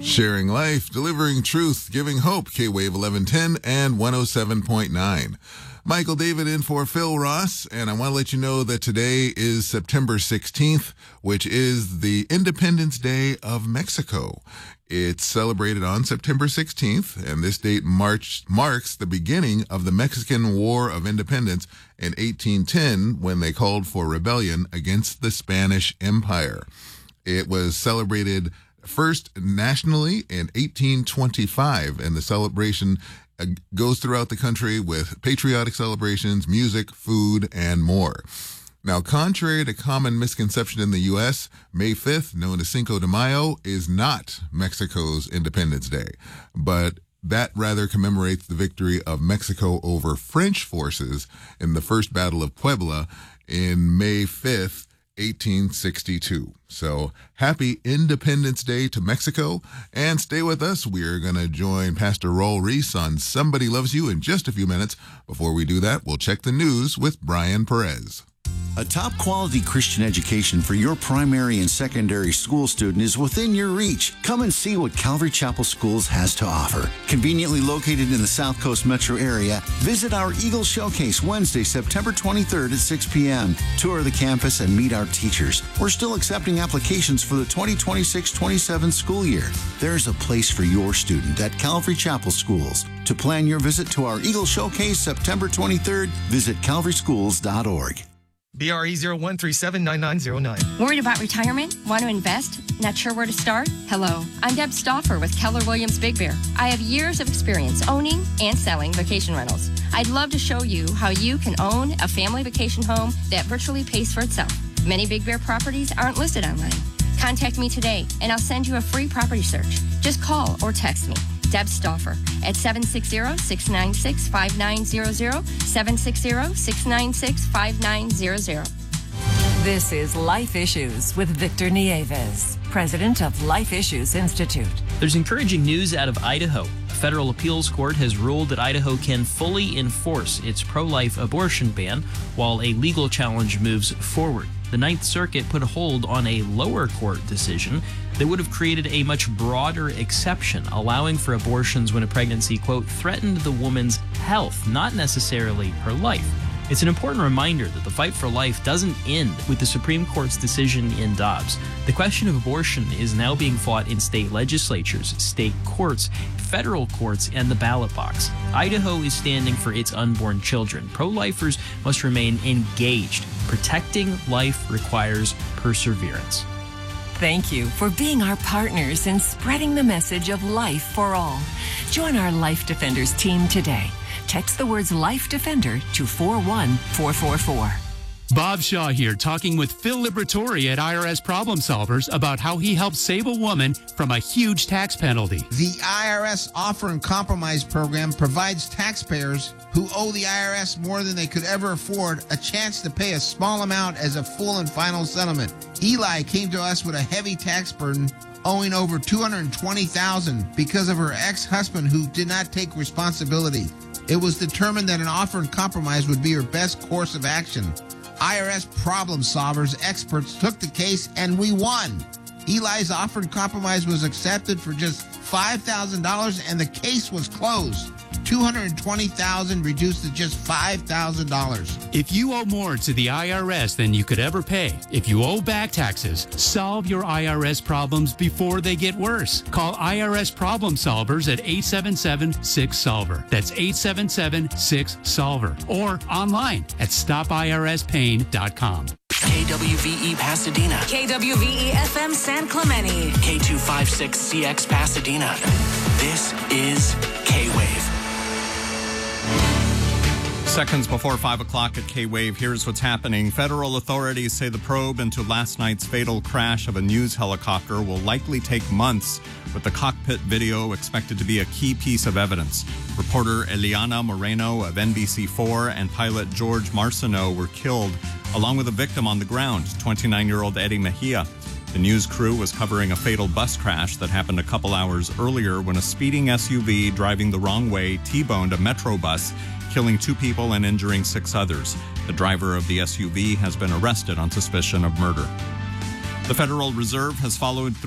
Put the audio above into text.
Sharing life, delivering truth, giving hope. K-Wave 1110 and 107.9. Michael David in for Phil Ross, and I want to let you know that today is September 16th, which is the Independence Day of Mexico. It's celebrated on September 16th, and this date marks the beginning of the Mexican War of Independence in 1810, when they called for rebellion against the Spanish Empire. It was celebrated first nationally in 1825, and the celebration goes throughout the country with patriotic celebrations, music, food, and more. Now, contrary to common misconception in the U.S., May 5th, known as Cinco de Mayo, is not Mexico's Independence Day, but that rather commemorates the victory of Mexico over French forces in the First Battle of Puebla in May 5th, 1862. So happy Independence Day to Mexico, and stay with us. We're going to join Pastor Raul Reese on Somebody Loves You in just a few minutes. Before we do that, we'll check the news with Brian Perez. A top-quality Christian education for your primary and secondary school student is within your reach. Come and see what Calvary Chapel Schools has to offer. Conveniently located in the South Coast metro area, visit our Eagle Showcase Wednesday, September 23rd at 6 p.m. Tour the campus and meet our teachers. We're still accepting applications for the 2026-27 school year. There's a place for your student at Calvary Chapel Schools. To plan your visit to our Eagle Showcase September 23rd, visit calvaryschools.org. BRE 01379909. Worried about retirement? Want to invest? Not sure where to start? Hello, I'm Deb Stauffer with Keller Williams Big Bear. I have years of experience owning and selling vacation rentals. I'd love to show you how you can own a family vacation home that virtually pays for itself. Many Big Bear properties aren't listed online. Contact me today and I'll send you a free property search. Just call or text me, Deb Stauffer, at 760-696-5900, 760-696-5900. This is Life Issues with Victor Nieves, president of Life Issues Institute. There's encouraging news out of Idaho. A federal appeals court has ruled that Idaho can fully enforce its pro-life abortion ban while a legal challenge moves forward. The Ninth Circuit put a hold on a lower court decision that would have created a much broader exception, allowing for abortions when a pregnancy, quote, threatened the woman's health, not necessarily her life. It's an important reminder that the fight for life doesn't end with the Supreme Court's decision in Dobbs. The question of abortion is now being fought in state legislatures, state courts, federal courts, and the ballot box. Idaho is standing for its unborn children. Pro-lifers must remain engaged. Protecting life requires perseverance. Thank you for being our partners in spreading the message of life for all. Join our Life Defenders team today. Text the words Life Defender to 41444. Bob Shaw here, talking with Phil Liberatore at IRS Problem Solvers about how he helped save a woman from a huge tax penalty. The IRS Offer and Compromise program provides taxpayers who owe the IRS more than they could ever afford a chance to pay a small amount as a full and final settlement. Eli came to us with a heavy tax burden, owing over $220,000 because of her ex-husband who did not take responsibility. It was determined that an offer and compromise would be her best course of action. IRS Problem Solvers experts took the case and we won. Eli's offer and compromise was accepted for just $5,000 and the case was closed. $220,000 reduced to just $5,000. If you owe more to the IRS than you could ever pay, if you owe back taxes, solve your IRS problems before they get worse. Call IRS Problem Solvers at 877-6-SOLVER. That's 877-6-SOLVER. Or online at stopirspain.com. KWVE Pasadena. KWVE FM San Clemente. K256CX Pasadena. This is K-Wave. Seconds before 5 o'clock at K-Wave, here's what's happening. Federal authorities say the probe into last night's fatal crash of a news helicopter will likely take months, with the cockpit video expected to be a key piece of evidence. Reporter Eliana Moreno of NBC4 and pilot George Marcineau were killed, along with a victim on the ground, 29-year-old Eddie Mejia. The news crew was covering a fatal bus crash that happened a couple hours earlier when a speeding SUV driving the wrong way T-boned a Metro bus, killing 2 people and injuring 6 others. The driver of the SUV has been arrested on suspicion of murder. The Federal Reserve has followed